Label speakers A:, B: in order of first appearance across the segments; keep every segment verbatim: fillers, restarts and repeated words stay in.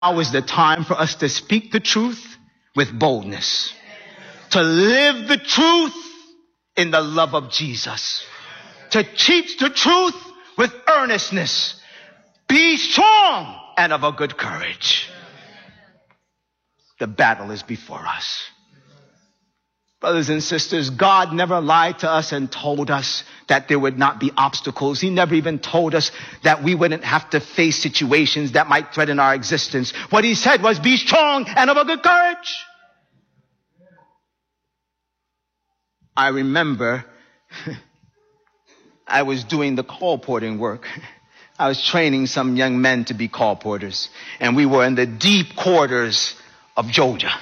A: Now is the time for us to speak the truth with boldness, to live the truth in the love of Jesus, to teach the truth with earnestness. Be strong and of a good courage. The battle is before us. Brothers and sisters, God never lied to us and told us that there would not be obstacles. He never even told us that we wouldn't have to face situations that might threaten our existence. What he said was, be strong and of a good courage. I remember I was doing the colporting work. I was training some young men to be colporters, and we were in the deep quarters of Georgia.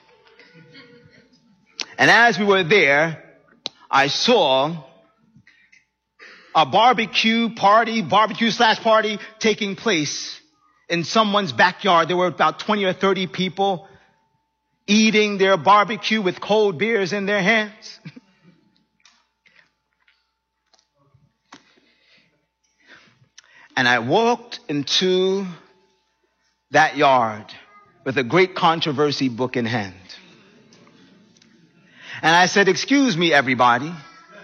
A: And as we were there, I saw a barbecue party, barbecue slash party taking place in someone's backyard. There were about twenty or thirty people eating their barbecue with cold beers in their hands. And I walked into that yard with a great controversy book in hand. And I said, excuse me, everybody.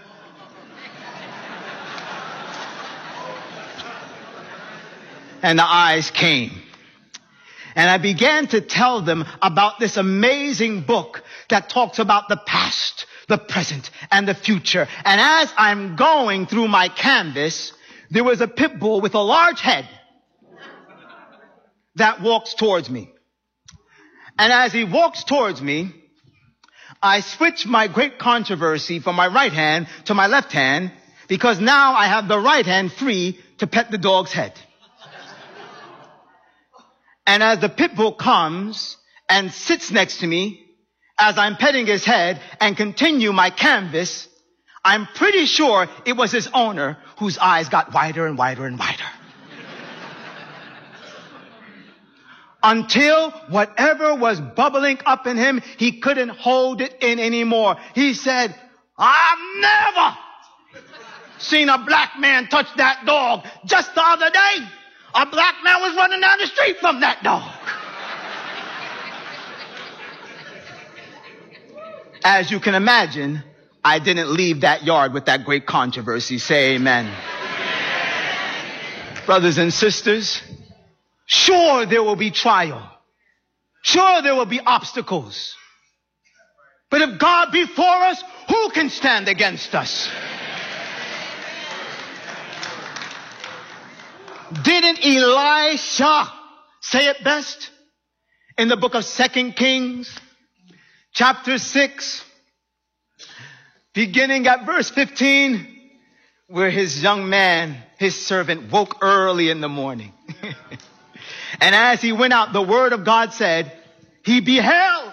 A: And the eyes came. And I began to tell them about this amazing book that talks about the past, the present, and the future. And as I'm going through my canvas, there was a pit bull with a large head that walks towards me. And as he walks towards me, I switch my great controversy from my right hand to my left hand, because now I have the right hand free to pet the dog's head. And as the pit bull comes and sits next to me, as I'm petting his head and continue my canvas, I'm pretty sure it was his owner whose eyes got wider and wider and wider. Until whatever was bubbling up in him, he couldn't hold it in anymore. He said, I've never seen a black man touch that dog. Just the other day, a black man was running down the street from that dog. As you can imagine, I didn't leave that yard with that great controversy. Say amen. Amen. Brothers and sisters, sure there will be trial. Sure there will be obstacles. But if God be for us, who can stand against us? Didn't Elisha say it best in the book of Second Kings, chapter six, beginning at verse fifteen, where his young man, his servant, woke early in the morning. And as he went out, the word of God said, he beheld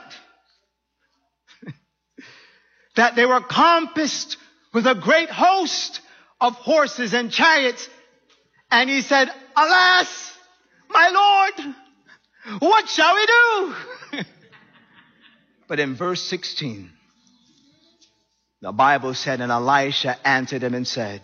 A: that they were compassed with a great host of horses and chariots. And he said, alas, my Lord, what shall we do? But in verse sixteen, the Bible said, and Elisha answered him and said,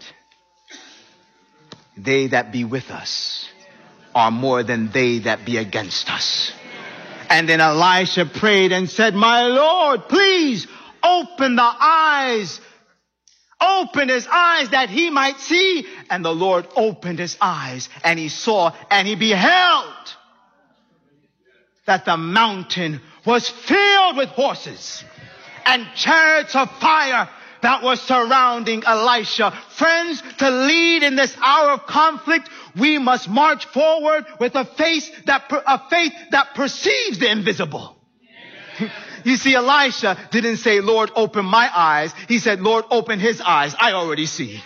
A: they that be with us are more than they that be against us. And then Elisha prayed and said, my Lord, please open the eyes, open his eyes that he might see. And the Lord opened his eyes, and he saw, and he beheld that the mountain was filled with horses and chariots of fire that was surrounding Elisha. Friends, to lead in this hour of conflict, we must march forward with a faith that, a faith that perceives the invisible. You see, Elisha didn't say, Lord, open my eyes. He said, Lord, open his eyes. I already see.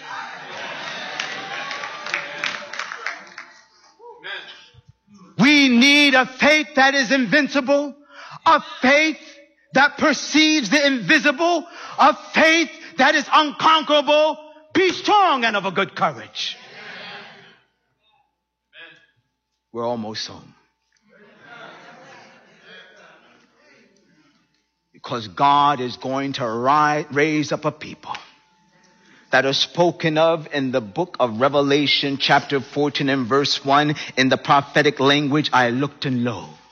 A: We need a faith that is invincible, a faith that perceives the invisible, a faith that is unconquerable. Be strong and of a good courage. We're almost home. Because God is going to rise, raise up a people that are spoken of in the book of Revelation chapter fourteen and verse one in the prophetic language. I looked and lo,